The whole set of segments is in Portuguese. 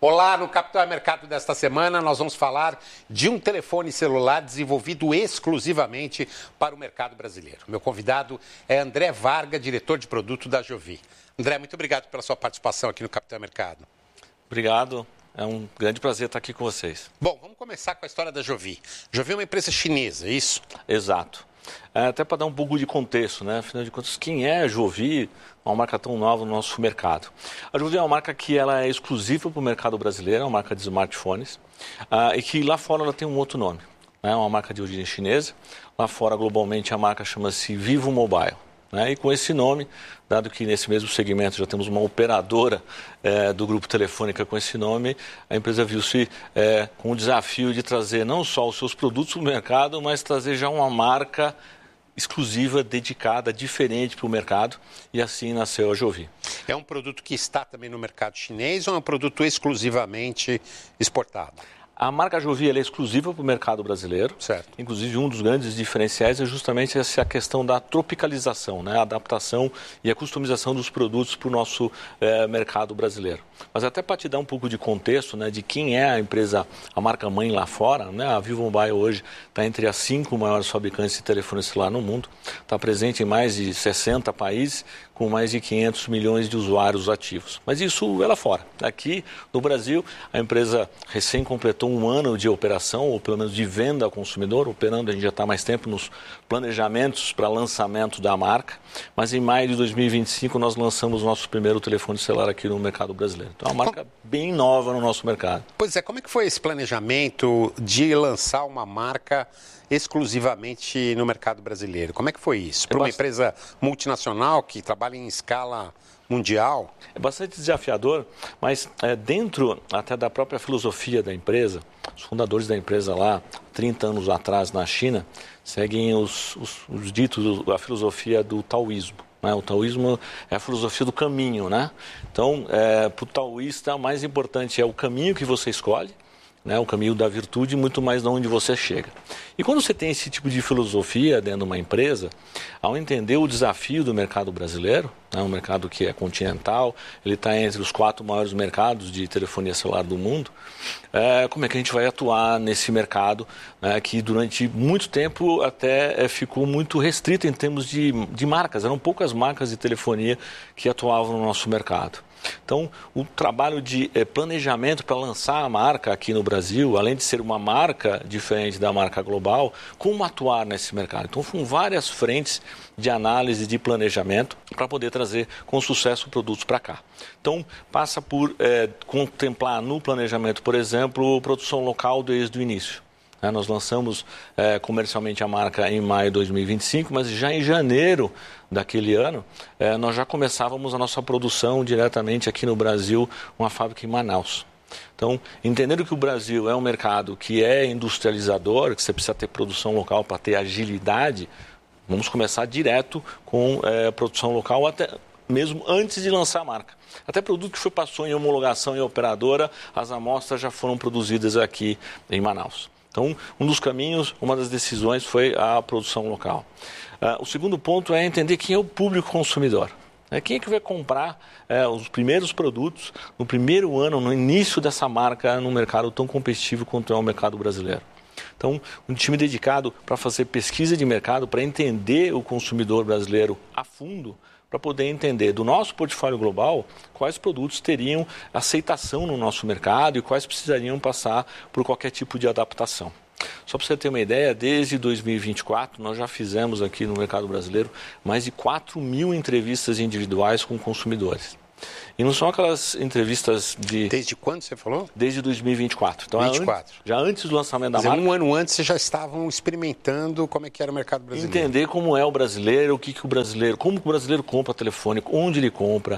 Olá, no Capital Mercado desta semana nós vamos falar de um telefone celular desenvolvido exclusivamente para o mercado brasileiro. Meu convidado é André Varga, diretor de produto da Jovi. André, muito obrigado pela sua participação aqui no Capital Mercado. Obrigado, é um grande prazer estar aqui com vocês. Bom, vamos começar com a história da Jovi. Jovi é uma empresa chinesa, é isso? Exato. Até para dar um pouco de contexto, né? Afinal de contas, quem é a Jovi, uma marca tão nova no nosso mercado? A Jovi é uma marca que ela é exclusiva para o mercado brasileiro, é uma marca de smartphones, e que lá fora ela tem um outro nome. É uma marca de origem chinesa. Lá fora, globalmente, a marca chama-se Vivo Mobile. E com esse nome, dado que nesse mesmo segmento já temos uma operadora do Grupo Telefônica com esse nome, a empresa viu-se com o desafio de trazer não só os seus produtos para o mercado, mas trazer já uma marca exclusiva, dedicada, diferente para o mercado, e assim nasceu a Jovi. É um produto que está também no mercado chinês ou é um produto exclusivamente exportado? A marca Jovi é exclusiva para o mercado brasileiro. Certo. Inclusive, um dos grandes diferenciais é justamente essa questão da tropicalização, a adaptação e a customização dos produtos para o nosso mercado brasileiro. Mas até para te dar um pouco de contexto de quem é a empresa, a marca mãe lá fora, a Vivo Mobile hoje está entre as 5 maiores fabricantes de telefone celular no mundo, está presente em mais de 60 países, com mais de 500 milhões de usuários ativos. Mas isso é lá fora. Aqui no Brasil, a empresa recém completou um ano de operação, ou pelo menos de venda ao consumidor, operando, a gente já está há mais tempo nos planejamentos para lançamento da marca, mas em maio de 2025 nós lançamos o nosso primeiro telefone celular aqui no mercado brasileiro. Então é uma marca bem nova no nosso mercado. Pois é, como é que foi esse planejamento de lançar uma marca exclusivamente no mercado brasileiro? Como é que foi isso? Para uma empresa multinacional que trabalha em escala mundial? É bastante desafiador, mas dentro até da própria filosofia da empresa, os fundadores da empresa lá, 30 anos atrás na China, seguem os ditos, a filosofia do taoísmo. O taoísmo é a filosofia do caminho, Então, para o taoísta, o mais importante é o caminho que você escolhe, o caminho da virtude, muito mais de onde você chega. E quando você tem esse tipo de filosofia dentro de uma empresa, ao entender o desafio do mercado brasileiro, um mercado que é continental, ele está entre os 4 maiores mercados de telefonia celular do mundo, como é que a gente vai atuar nesse mercado que durante muito tempo até ficou muito restrito em termos de marcas, eram poucas marcas de telefonia que atuavam no nosso mercado. Então, o trabalho de planejamento para lançar a marca aqui no Brasil, além de ser uma marca diferente da marca global, como atuar nesse mercado? Então, foram várias frentes de análise, de planejamento, para poder trazer com sucesso produtos para cá. Então, passa por contemplar no planejamento, por exemplo, produção local desde o início. Nós lançamos comercialmente a marca em maio de 2025, mas já em janeiro daquele ano, nós já começávamos a nossa produção diretamente aqui no Brasil, uma fábrica em Manaus. Então, entendendo que o Brasil é um mercado que é industrializador, que você precisa ter produção local para ter agilidade, vamos começar direto com produção local, até mesmo antes de lançar a marca. Até produto que passou em homologação em operadora, as amostras já foram produzidas aqui em Manaus. Então, um dos caminhos, uma das decisões foi a produção local. O segundo ponto é entender quem é o público consumidor. Quem é que vai comprar os primeiros produtos no primeiro ano, no início dessa marca, num mercado tão competitivo quanto é o mercado brasileiro? Então, um time dedicado para fazer pesquisa de mercado, para entender o consumidor brasileiro a fundo, para poder entender do nosso portfólio global quais produtos teriam aceitação no nosso mercado e quais precisariam passar por qualquer tipo de adaptação. Só para você ter uma ideia, desde 2024 nós já fizemos aqui no mercado brasileiro mais de 4.000 entrevistas individuais com consumidores. E não são aquelas entrevistas de... Desde quando você falou? Desde 2024. Então, 24. Já antes do lançamento da marca. marca. Um ano antes vocês já estavam experimentando como é que era o mercado brasileiro. Entender como é o brasileiro, como o brasileiro compra telefone, onde ele compra,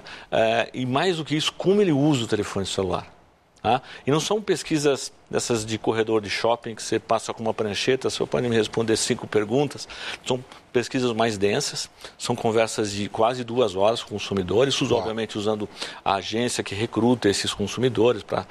e mais do que isso, como ele usa o telefone celular. E não são pesquisas dessas de corredor de shopping que você passa com uma prancheta, você pode me responder 5 perguntas. São pesquisas mais densas, são conversas de quase 2 horas com consumidores, obviamente usando a agência que recruta esses consumidores para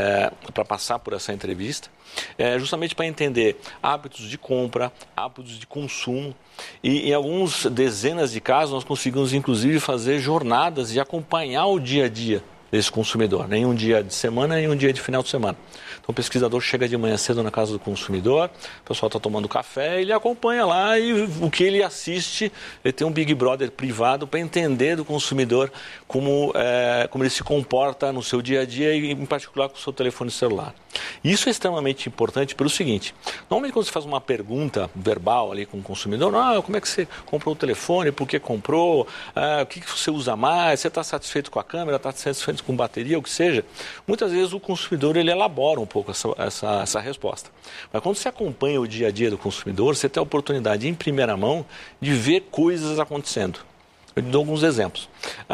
passar por essa entrevista, justamente para entender hábitos de compra, hábitos de consumo. E em algumas dezenas de casos nós conseguimos inclusive fazer jornadas e acompanhar o dia a dia desse consumidor, nem um dia de semana, nem um dia de final de semana. Então o pesquisador chega de manhã cedo na casa do consumidor, o pessoal está tomando café, ele acompanha lá e o que ele assiste, ele tem um Big Brother privado para entender do consumidor como ele se comporta no seu dia a dia e em particular com o seu telefone celular. Isso é extremamente importante pelo seguinte, normalmente quando você faz uma pergunta verbal ali com o consumidor, como é que você comprou o telefone, por que comprou, o que você usa mais, você está satisfeito com a câmera, está satisfeito com bateria, o que seja, muitas vezes o consumidor ele elabora um pouco essa resposta. Mas quando você acompanha o dia a dia do consumidor, você tem a oportunidade em primeira mão de ver coisas acontecendo. Eu te dou alguns exemplos.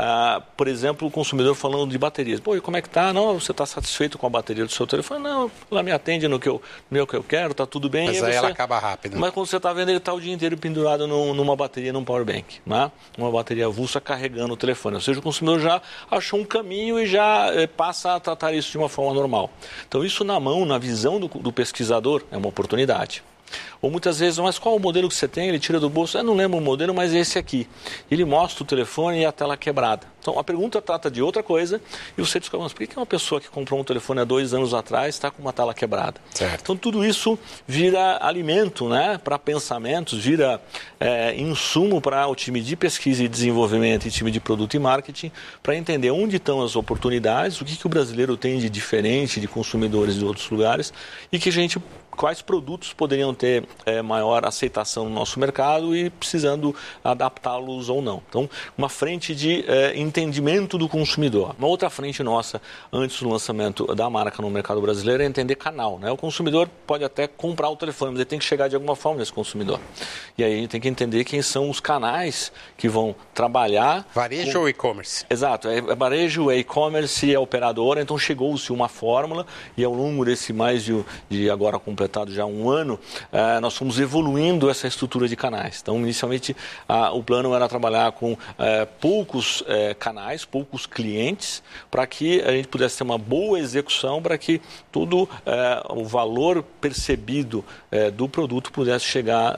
Por exemplo, o consumidor falando de baterias. Pô, e como é que está? Não, você está satisfeito com a bateria do seu telefone? Não, ela me atende no que eu quero, está tudo bem. Mas aí ela acaba rápido. Mas quando você está vendo, ele está o dia inteiro pendurado numa bateria, num power bank, né? Uma bateria avulsa carregando o telefone. Ou seja, o consumidor já achou um caminho e já passa a tratar isso de uma forma normal. Então, isso na visão do pesquisador, é uma oportunidade. Ou muitas vezes, mas qual o modelo que você tem? Ele tira do bolso, eu não lembro o modelo, mas esse aqui. Ele mostra o telefone e a tela quebrada. Então, a pergunta trata de outra coisa e você descobre, mas por que uma pessoa que comprou um telefone há 2 anos atrás está com uma tela quebrada? Certo. Então, tudo isso vira alimento, né, para pensamentos, vira insumo para o time de pesquisa e desenvolvimento e time de produto e marketing para entender onde estão as oportunidades, o que o brasileiro tem de diferente de consumidores de outros lugares e quais produtos poderiam ter maior aceitação no nosso mercado e precisando adaptá-los ou não. Então, uma frente de entendimento do consumidor. Uma outra frente nossa, antes do lançamento da marca no mercado brasileiro, é entender canal, né? O consumidor pode até comprar o telefone, mas ele tem que chegar de alguma forma nesse consumidor. E aí a gente tem que entender quem são os canais que vão trabalhar... Varejo ou e-commerce? Exato, é varejo, é e-commerce, é operadora, então chegou-se uma fórmula e ao longo desse mais de agora completado já 1 ano, nós fomos evoluindo essa estrutura de canais. Então, inicialmente, o plano era trabalhar com poucos canais, poucos clientes, para que a gente pudesse ter uma boa execução, para que todo o valor percebido do produto pudesse chegar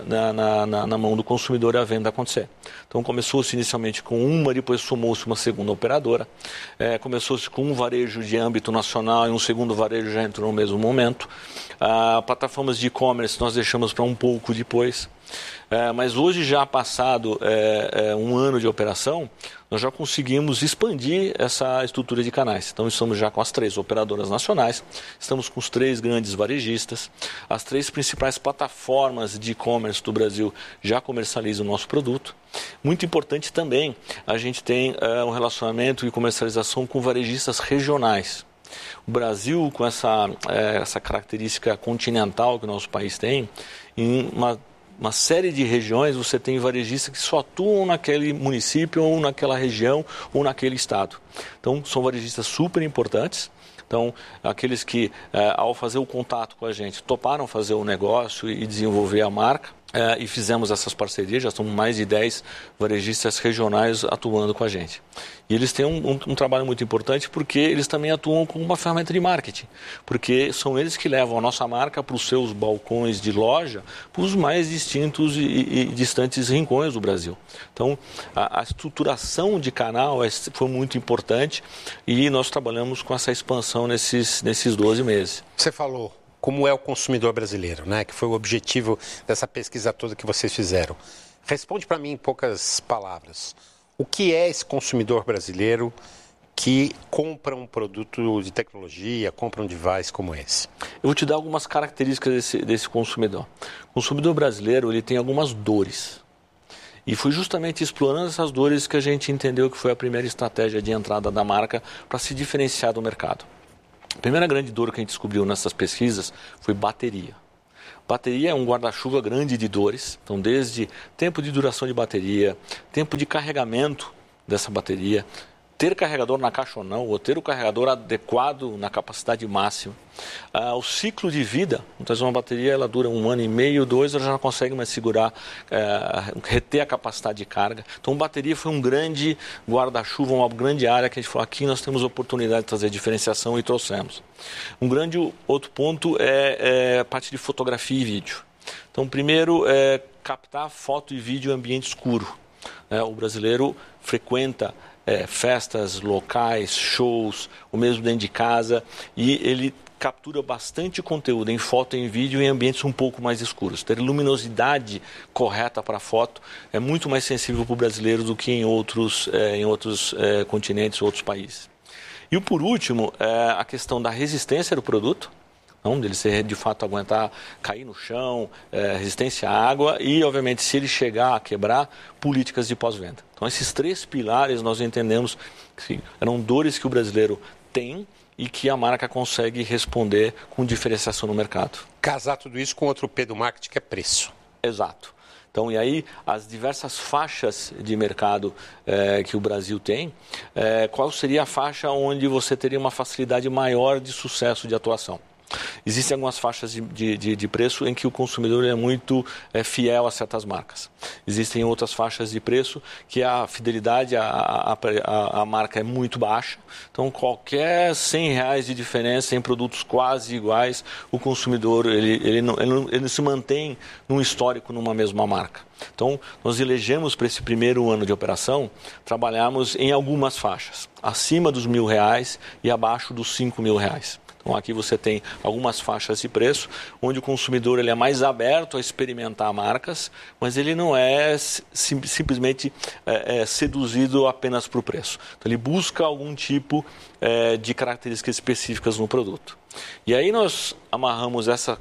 na mão do consumidor e a venda acontecer. Então, começou-se inicialmente com uma, depois somou-se uma segunda operadora, começou-se com um varejo de âmbito nacional e um segundo varejo já entrou no mesmo momento. Plataformas de e-commerce nós deixamos para um pouco depois. Mas hoje, já passado 1 ano de operação, nós já conseguimos expandir essa estrutura de canais. Então, estamos já com as 3 operadoras nacionais, estamos com os 3 grandes varejistas, as 3 principais plataformas de e-commerce do Brasil já comercializam o nosso produto. Muito importante também, a gente tem um relacionamento e comercialização com varejistas regionais. O Brasil, com essa característica continental que o nosso país tem, em uma série de regiões você tem varejistas que só atuam naquele município ou naquela região ou naquele estado. Então, são varejistas super importantes. Então, aqueles que, ao fazer o contato com a gente, toparam fazer o negócio e desenvolver a marca, e fizemos essas parcerias, já são mais de 10 varejistas regionais atuando com a gente. E eles têm um trabalho muito importante porque eles também atuam como uma ferramenta de marketing, porque são eles que levam a nossa marca para os seus balcões de loja, para os mais distintos e distantes rincões do Brasil. Então, a estruturação de canal foi muito importante e nós trabalhamos com essa expansão nesses 12 meses. Você falou como é o consumidor brasileiro, né? Que foi o objetivo dessa pesquisa toda que vocês fizeram. Responde para mim em poucas palavras. O que é esse consumidor brasileiro que compra um produto de tecnologia, compra um device como esse? Eu vou te dar algumas características desse consumidor. O consumidor brasileiro ele tem algumas dores. E foi justamente explorando essas dores que a gente entendeu que foi a primeira estratégia de entrada da marca para se diferenciar do mercado. A primeira grande dor que a gente descobriu nessas pesquisas foi bateria. Bateria é um guarda-chuva grande de dores, então desde tempo de duração de bateria, tempo de carregamento dessa bateria, ter carregador na caixa ou não, ou ter o carregador adequado na capacidade máxima. O ciclo de vida, muitas vezes uma bateria ela dura 1 ano e meio, 2, ela já não consegue mais segurar, reter a capacidade de carga. Então, bateria foi um grande guarda-chuva, uma grande área que a gente falou, aqui nós temos oportunidade de trazer diferenciação e trouxemos. Um grande outro ponto é a parte de fotografia e vídeo. Então, primeiro, captar foto e vídeo em ambiente escuro. O brasileiro frequenta festas locais, shows, o mesmo dentro de casa, e ele captura bastante conteúdo em foto e em vídeo em ambientes um pouco mais escuros. Ter luminosidade correta para a foto é muito mais sensível para o brasileiro do que em outros continentes, outros países. E por último, a questão da resistência do produto, dele ser de fato aguentar cair no chão, resistência à água e, obviamente, se ele chegar a quebrar, políticas de pós-venda. Então, esses 3 pilares nós entendemos que eram dores que o brasileiro tem e que a marca consegue responder com diferenciação no mercado. Casar tudo isso com outro P do marketing, que é preço. Exato. Então, e aí, as diversas faixas de mercado que o Brasil tem, qual seria a faixa onde você teria uma facilidade maior de sucesso de atuação? Existem algumas faixas de preço em que o consumidor é muito fiel a certas marcas. Existem outras faixas de preço que a fidelidade à marca é muito baixa. Então, qualquer R$100 de diferença em produtos quase iguais, o consumidor ele não se mantém num histórico numa mesma marca. Então, nós elegemos para esse primeiro ano de operação, trabalhamos em algumas faixas, acima dos R$1.000 e abaixo dos R$5.000. Então, aqui você tem algumas faixas de preço, onde o consumidor ele é mais aberto a experimentar marcas, mas ele não é simplesmente seduzido apenas para o preço. Então, ele busca algum tipo de características específicas no produto. E aí nós amarramos essa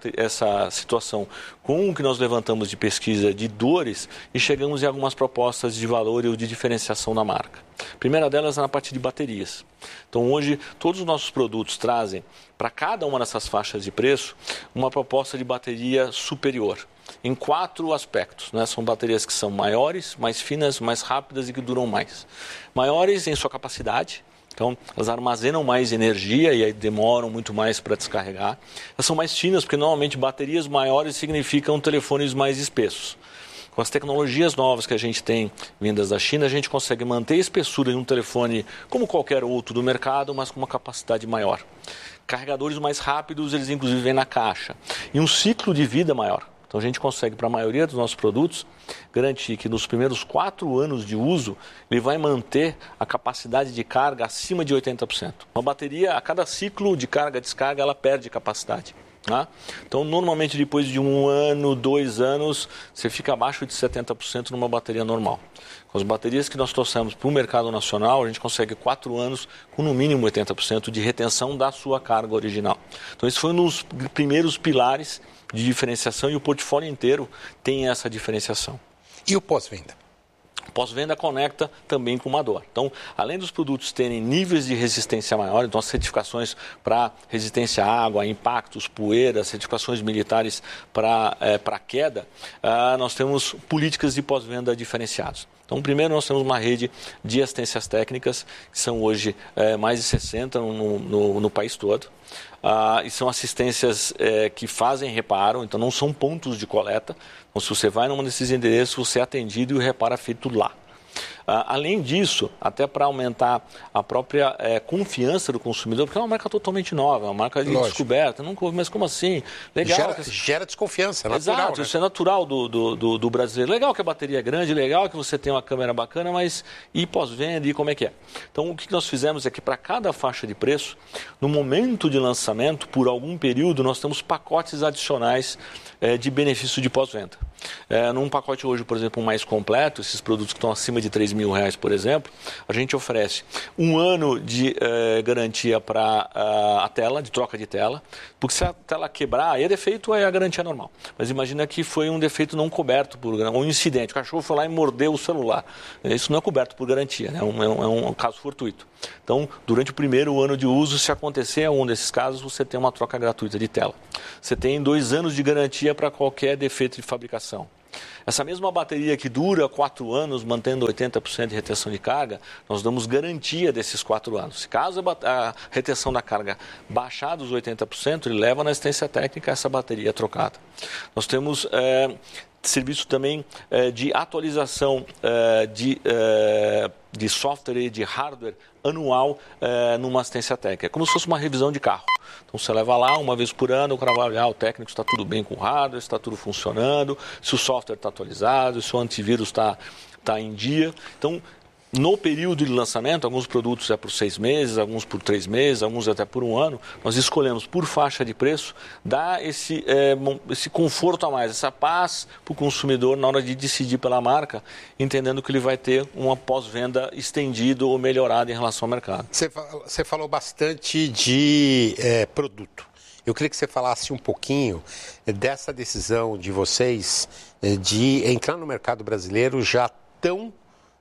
situação com o que nós levantamos de pesquisa de dores e chegamos em algumas propostas de valor e de diferenciação da marca. A primeira delas é na parte de baterias. Então, hoje, todos os nossos produtos trazem, para cada uma dessas faixas de preço, uma proposta de bateria superior, em 4 aspectos. São baterias que são maiores, mais finas, mais rápidas e que duram mais. Maiores em sua capacidade. Então, elas armazenam mais energia e aí demoram muito mais para descarregar. Elas são mais finas, porque normalmente baterias maiores significam telefones mais espessos. Com as tecnologias novas que a gente tem vindas da China, a gente consegue manter a espessura em um telefone como qualquer outro do mercado, mas com uma capacidade maior. Carregadores mais rápidos, eles inclusive vêm na caixa. E um ciclo de vida maior. Então, a gente consegue, para a maioria dos nossos produtos, garantir que nos primeiros 4 anos de uso, ele vai manter a capacidade de carga acima de 80%. Uma bateria, a cada ciclo de carga-descarga, ela perde capacidade. Tá? Então, normalmente, depois de 1 ano, 2 anos, você fica abaixo de 70% numa bateria normal. Com as baterias que nós trouxemos para o mercado nacional, a gente consegue 4 anos com no mínimo 80% de retenção da sua carga original. Então, esse foi um dos primeiros pilares de diferenciação e o portfólio inteiro tem essa diferenciação. E o pós-venda? Pós-venda conecta também com uma dor. Então, além dos produtos terem níveis de resistência maior, então as certificações para resistência à água, impactos, poeira, certificações militares para queda, nós temos políticas de pós-venda diferenciadas. Então, primeiro nós temos uma rede de assistências técnicas, que são hoje mais de 60 no país todo. E são assistências que fazem reparo, então não são pontos de coleta. Então, se você vai num desses endereços, você é atendido e o reparo é feito lá. Além disso, até para aumentar a própria confiança do consumidor, porque é uma marca totalmente nova, é uma marca de descoberta. Mas como assim? Legal. Gera desconfiança, é natural. Exato, né? Isso é natural do brasileiro. Legal que a bateria é grande, legal que você tem uma câmera bacana, mas e pós-venda, e como é que é? Então, o que nós fizemos é que para cada faixa de preço, no momento de lançamento, por algum período, nós temos pacotes adicionais de benefício de pós-venda. Num pacote hoje, por exemplo, mais completo, esses produtos que estão acima de R$3.000, por exemplo, a gente oferece 1 ano de garantia para a tela, de troca de tela, porque se a tela quebrar, aí é defeito, é a garantia normal. Mas imagina que foi um defeito não coberto por um incidente, o cachorro foi lá e mordeu o celular. Isso não é coberto por garantia, né? É um caso fortuito. Então, durante o primeiro ano de uso, se acontecer um desses casos, você tem uma troca gratuita de tela. Você tem 2 anos de garantia para qualquer defeito de fabricação. Essa mesma bateria que dura 4 anos, mantendo 80% de retenção de carga, nós damos garantia desses 4 anos. Se caso a retenção da carga baixar dos 80%, ele leva na assistência técnica essa bateria trocada. Nós temos serviço também de atualização de software e de hardware anual numa assistência técnica. É como se fosse uma revisão de carro. Então você leva lá 1 vez por ano, o cara vai olhar, o técnico está tudo bem com o hardware, está tudo funcionando, se o software está atualizado, se o antivírus está em dia. Então, No período de lançamento, alguns produtos é por 6 meses, alguns por 3 meses, alguns até por 1 ano. Nós escolhemos por faixa de preço, dar esse conforto a mais, essa paz para o consumidor na hora de decidir pela marca, entendendo que ele vai ter uma pós-venda estendida ou melhorada em relação ao mercado. Você falou bastante de produto. Eu queria que você falasse um pouquinho dessa decisão de vocês de entrar no mercado brasileiro já tão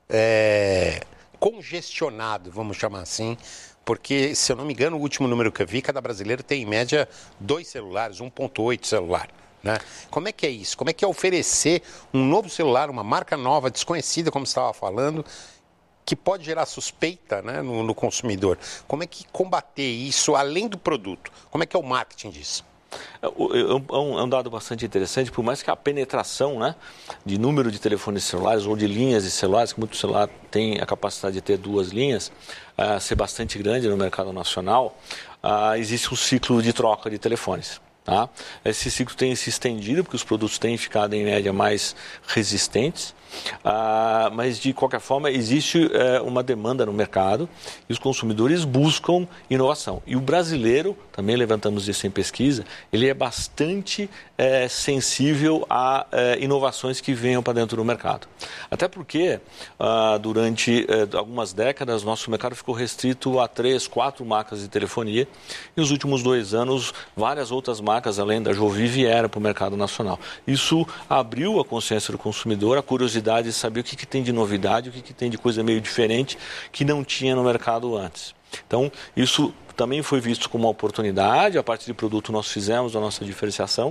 congestionado, vamos chamar assim, porque, se eu não me engano, o último número que eu vi, cada brasileiro tem, em média, 2 celulares, 1.8 celular. Né? Como é que é isso? Como é que é oferecer um novo celular, uma marca nova, desconhecida, como você estava falando, que pode gerar suspeita, né, no consumidor? Como é que combater isso, além do produto? Como é que é o marketing disso? É um dado bastante interessante, por mais que a penetração, né, de número de telefones celulares ou de linhas de celulares, que muito celular tem a capacidade de ter 2 linhas, ser bastante grande no mercado nacional, existe um ciclo de troca de telefones. Tá? Esse ciclo tem se estendido, porque os produtos têm ficado, em média, mais resistentes. Mas, de qualquer forma, existe uma demanda no mercado e os consumidores buscam inovação. E o brasileiro, também levantamos isso em pesquisa, ele é bastante sensível a inovações que venham para dentro do mercado. Até porque, durante algumas décadas, nosso mercado ficou restrito a 3, 4 marcas de telefonia. E nos últimos 2 anos, várias outras marcas, além da Jovi, vieram para o mercado nacional. Isso abriu a consciência do consumidor, a curiosidade de saber o que tem de novidade, o que tem de coisa meio diferente que não tinha no mercado antes. Então, isso também foi visto como uma oportunidade. A parte de produto nós fizemos a nossa diferenciação.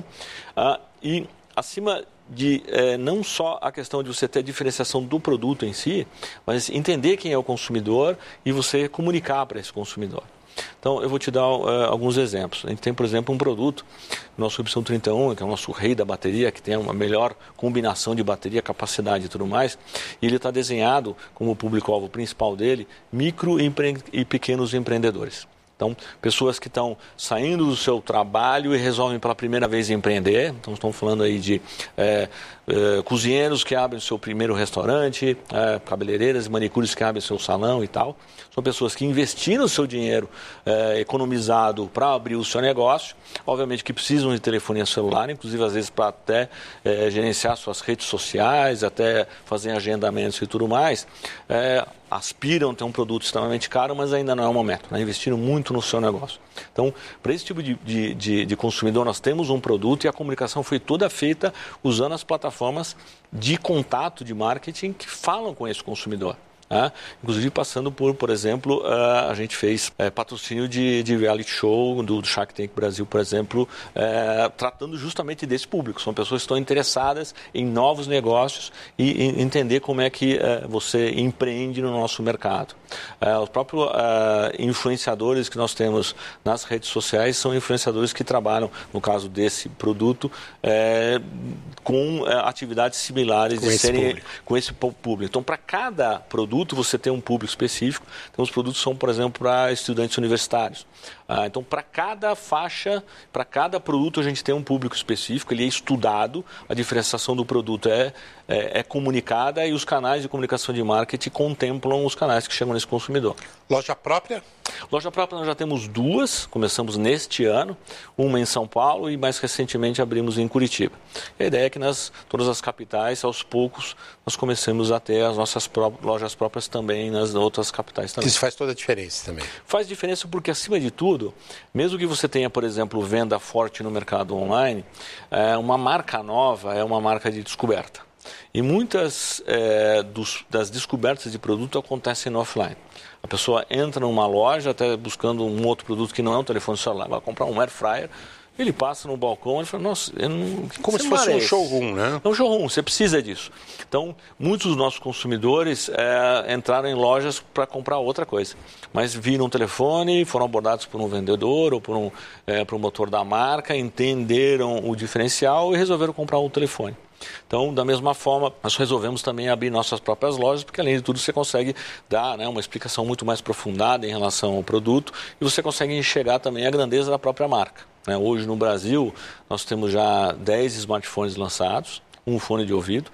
E acima de não só a questão de você ter a diferenciação do produto em si, mas entender quem é o consumidor e você comunicar para esse consumidor. Então, eu vou te dar alguns exemplos. A gente tem, por exemplo, um produto, nosso Y31, que é o nosso rei da bateria, que tem uma melhor combinação de bateria, capacidade e tudo mais, e ele está desenhado como o público-alvo principal dele, micro e pequenos empreendedores. Então, pessoas que estão saindo do seu trabalho e resolvem pela primeira vez empreender. Então, estamos falando aí de cozinheiros que abrem o seu primeiro restaurante, cabeleireiras e manicures que abrem o seu salão e tal. São pessoas que investiram o seu dinheiro economizado para abrir o seu negócio. Obviamente que precisam de telefonia celular, inclusive às vezes para até gerenciar suas redes sociais, até fazer agendamentos e tudo mais. Aspiram a ter um produto extremamente caro, mas ainda não é o momento, né? Investiram muito no seu negócio. Então, para esse tipo de consumidor, nós temos um produto e a comunicação foi toda feita usando as plataformas de contato de marketing que falam com esse consumidor. Inclusive passando por exemplo, a gente fez patrocínio de reality show do Shark Tank Brasil, por exemplo, tratando justamente desse público. São pessoas que estão interessadas em novos negócios e entender como é que você empreende no nosso mercado. Os próprios influenciadores que nós temos nas redes sociais são influenciadores que trabalham, no caso desse produto, com atividades similares com esse público. Então, para cada produto, você tem um público específico. Então, os produtos são, por exemplo, para estudantes universitários. Então, para cada faixa, para cada produto, a gente tem um público específico, ele é estudado, a diferenciação do produto é comunicada e os canais de comunicação de marketing contemplam os canais que chegam nesse consumidor. Loja própria? Loja própria nós já temos 2, começamos neste ano, uma em São Paulo e mais recentemente abrimos em Curitiba. A ideia é que todas as capitais, aos poucos, nós comecemos a ter as nossas lojas próprias também nas outras capitais também. Isso faz toda a diferença também. Faz diferença porque, acima de tudo, mesmo que você tenha, por exemplo, venda forte no mercado online, uma marca nova é uma marca de descoberta. E muitas das descobertas de produto acontecem no offline. A pessoa entra numa loja até buscando um outro produto que não é um telefone celular, vai comprar um air fryer, ele passa no balcão e fala, nossa, como se fosse um showroom, né? É um showroom, você precisa disso. Então, muitos dos nossos consumidores entraram em lojas para comprar outra coisa, mas viram um telefone, foram abordados por um vendedor ou por um promotor da marca, entenderam o diferencial e resolveram comprar um telefone. Então, da mesma forma, nós resolvemos também abrir nossas próprias lojas, porque além de tudo você consegue dar uma explicação muito mais aprofundada em relação ao produto e você consegue enxergar também a grandeza da própria marca. Hoje no Brasil nós temos já 10 smartphones lançados, um fone de ouvido.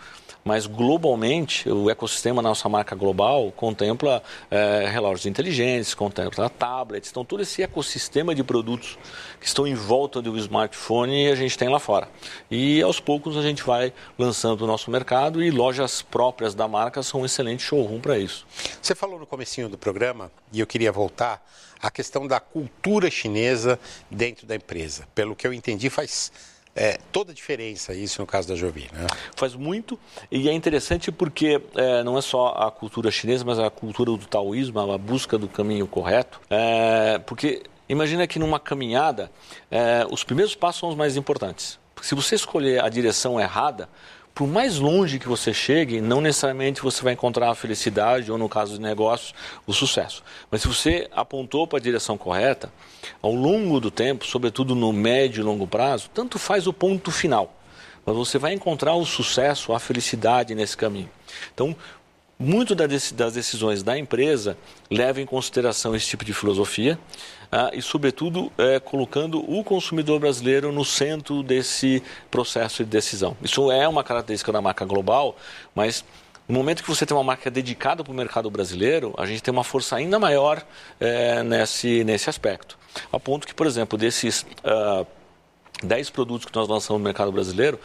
mas globalmente o ecossistema da nossa marca global contempla relógios inteligentes, contempla tablets, então todo esse ecossistema de produtos que estão em volta do smartphone a gente tem lá fora. E aos poucos a gente vai lançando o nosso mercado e lojas próprias da marca são um excelente showroom para isso. Você falou no comecinho do programa, e eu queria voltar, a questão da cultura chinesa dentro da empresa. Pelo que eu entendi, faz toda a diferença isso no caso da Jovi, né? Faz muito, e é interessante porque não é só a cultura chinesa, mas a cultura do taoísmo, a busca do caminho correto, porque imagina que numa caminhada, os primeiros passos são os mais importantes. Porque se você escolher a direção errada, por mais longe que você chegue, não necessariamente você vai encontrar a felicidade ou, no caso de negócios, o sucesso. Mas se você apontou para a direção correta, ao longo do tempo, sobretudo no médio e longo prazo, tanto faz o ponto final. Mas você vai encontrar o sucesso, a felicidade nesse caminho. Então, muito das decisões da empresa levam em consideração esse tipo de filosofia e, sobretudo, colocando o consumidor brasileiro no centro desse processo de decisão. Isso é uma característica da marca global, mas no momento que você tem uma marca dedicada para o mercado brasileiro, a gente tem uma força ainda maior nesse aspecto. A ponto que, por exemplo, desses 10 produtos que nós lançamos no mercado brasileiro,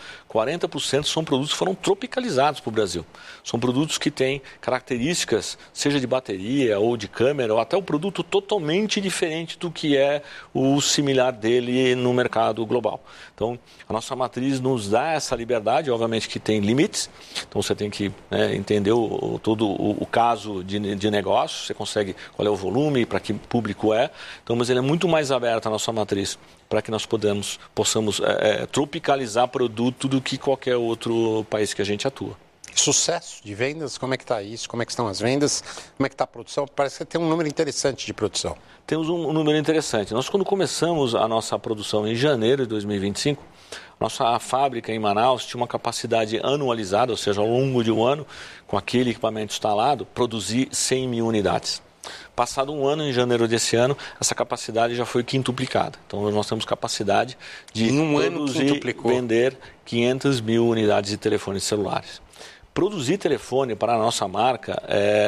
40% são produtos que foram tropicalizados para o Brasil. São produtos que têm características, seja de bateria ou de câmera, ou até um produto totalmente diferente do que é o similar dele no mercado global. Então, a nossa matriz nos dá essa liberdade, obviamente que tem limites, então você tem que entender todo o caso de negócio, você consegue qual é o volume, para que público é, então, mas ele é muito mais aberto a nossa matriz, para que nós possamos tropicalizar produto do que qualquer outro país que a gente atua. Sucesso de vendas, como é que está isso? Como é que estão as vendas? Como é que está a produção? Parece que tem um número interessante de produção. Temos um número interessante. Nós, quando começamos a nossa produção em janeiro de 2025, nossa fábrica em Manaus tinha uma capacidade anualizada, ou seja, ao longo de um ano, com aquele equipamento instalado, produzir 100 mil unidades. Passado um ano, em janeiro desse ano, essa capacidade já foi quintuplicada. Então, nós temos capacidade de produzir e vender 500 mil unidades de telefones celulares. Produzir telefone para a nossa marca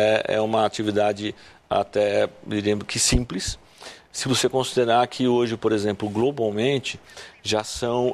é uma atividade até, diríamos que simples. Se você considerar que hoje, por exemplo, globalmente, já são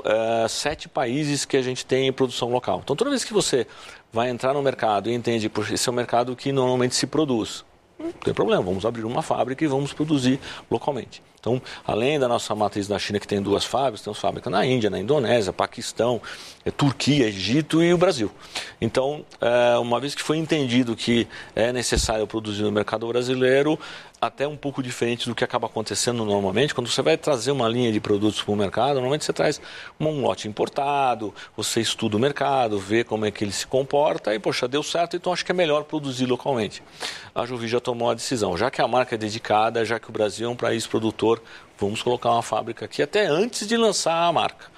7 países que a gente tem produção local. Então, toda vez que você vai entrar no mercado e entende que esse é um mercado que normalmente se produz, não tem problema, vamos abrir uma fábrica e vamos produzir localmente. Então, além da nossa matriz da China, que tem 2 fábricas, temos fábrica na Índia, na Indonésia, Paquistão, Turquia, Egito e o Brasil. Então, uma vez que foi entendido que é necessário produzir no mercado brasileiro, até um pouco diferente do que acaba acontecendo normalmente, quando você vai trazer uma linha de produtos para o mercado, normalmente você traz um lote importado, você estuda o mercado, vê como é que ele se comporta e, poxa, deu certo, então acho que é melhor produzir localmente. A Jovi já tomou a decisão, já que a marca é dedicada, já que o Brasil é um país produtor, vamos colocar uma fábrica aqui até antes de lançar a marca.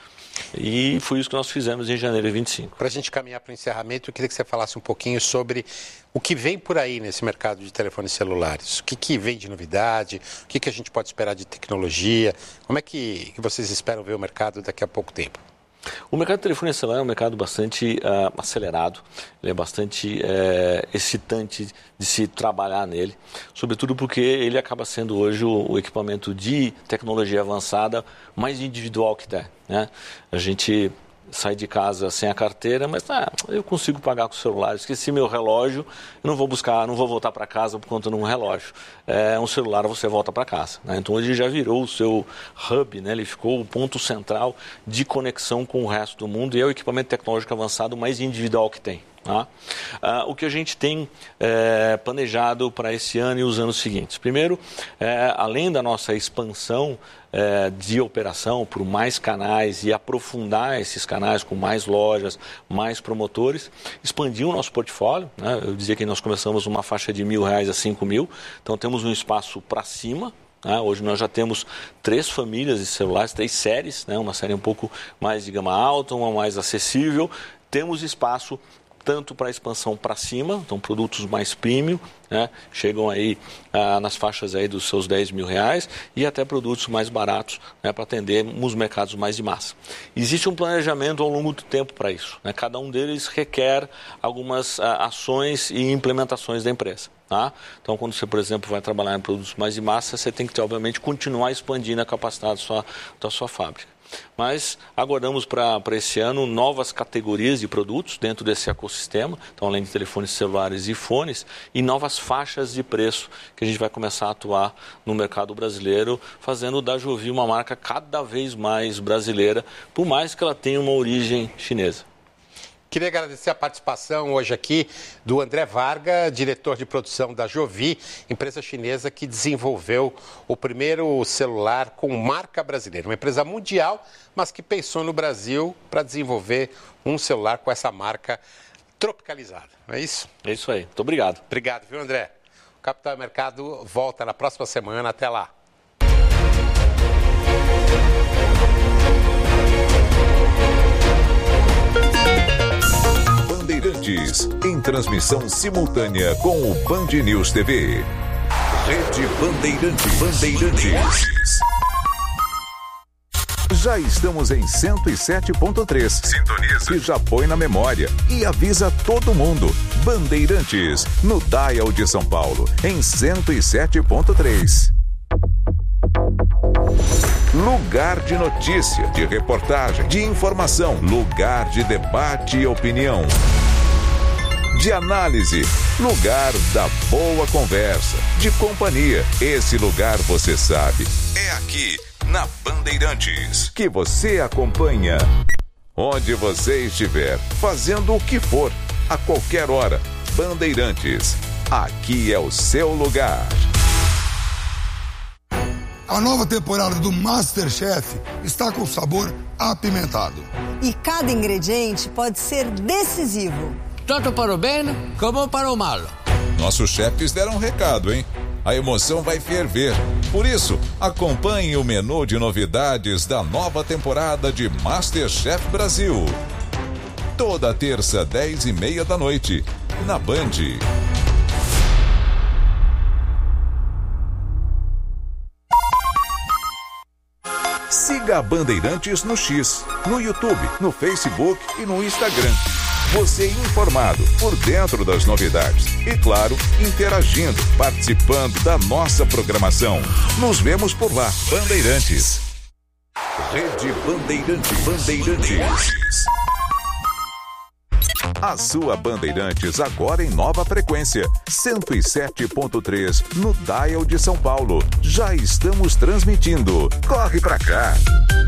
E foi isso que nós fizemos em janeiro de 25. Para a gente caminhar para o encerramento, eu queria que você falasse um pouquinho sobre o que vem por aí nesse mercado de telefones celulares. O que vem de novidade, o que a gente pode esperar de tecnologia, como é que vocês esperam ver o mercado daqui a pouco tempo? O mercado de telefone celular é um mercado bastante acelerado, ele é bastante excitante de se trabalhar nele, sobretudo porque ele acaba sendo hoje o equipamento de tecnologia avançada mais individual que tem, né? A gente sai de casa sem a carteira, mas eu consigo pagar com o celular, esqueci meu relógio, eu não vou voltar para casa por conta de um relógio. Um celular você volta para casa, né? Então hoje já virou o seu hub, né? Ele ficou o ponto central de conexão com o resto do mundo e é o equipamento tecnológico avançado mais individual que tem. O que a gente tem planejado para esse ano e os anos seguintes. Primeiro, além da nossa expansão de operação por mais canais e aprofundar esses canais com mais lojas, mais promotores, expandir o nosso portfólio, né? Eu dizia que nós começamos uma faixa de R$1.000 a 5.000, então temos um espaço para cima. Hoje nós já temos 3 famílias de celulares, 3 séries, né? Uma série um pouco mais de gama alta, uma mais acessível. Temos espaço tanto para a expansão para cima, então produtos mais premium, né, chegam aí nas faixas aí dos seus R$10.000 e até produtos mais baratos, né, para atender os mercados mais de massa. Existe um planejamento ao longo do tempo para isso, né, cada um deles requer algumas ações e implementações da empresa. Tá? Então, quando você, por exemplo, vai trabalhar em produtos mais de massa, você tem que, obviamente, continuar expandindo a capacidade da sua fábrica. Mas aguardamos para esse ano novas categorias de produtos dentro desse ecossistema, então além de telefones celulares e fones, e novas faixas de preço que a gente vai começar a atuar no mercado brasileiro, fazendo da Jovi uma marca cada vez mais brasileira, por mais que ela tenha uma origem chinesa. Queria agradecer a participação hoje aqui do André Varga, diretor de produção da Jovi, empresa chinesa que desenvolveu o primeiro celular com marca brasileira. Uma empresa mundial, mas que pensou no Brasil para desenvolver um celular com essa marca tropicalizada. Não é isso? É isso aí. Muito obrigado. Obrigado, viu, André? O Capital Mercado volta na próxima semana. Até lá. Bandeirantes, em transmissão simultânea com o Band News TV. Rede Bandeirantes. Já estamos em 107.3. Sintoniza. E já põe na memória e avisa todo mundo. Bandeirantes, no Dial de São Paulo, em 107.3. Lugar de notícia, de reportagem, de informação, lugar de debate e opinião, de análise, lugar da boa conversa, de companhia. Esse lugar você sabe, é aqui na Bandeirantes, que você acompanha onde você estiver, fazendo o que for, a qualquer hora. Bandeirantes, aqui é o seu lugar. A nova temporada do MasterChef está com sabor apimentado. E cada ingrediente pode ser decisivo. Tanto para o bem como para o mal. Nossos chefes deram um recado, hein? A emoção vai ferver. Por isso, acompanhe o menu de novidades da nova temporada de MasterChef Brasil. Toda terça, 10h30 da noite, na Band. Siga a Bandeirantes no X, no YouTube, no Facebook e no Instagram. Você informado, por dentro das novidades. E claro, interagindo, participando da nossa programação. Nos vemos por lá. Bandeirantes. Rede Bandeirantes. A sua Bandeirantes agora em nova frequência, 107.3 no Dial de São Paulo. Já estamos transmitindo. Corre pra cá!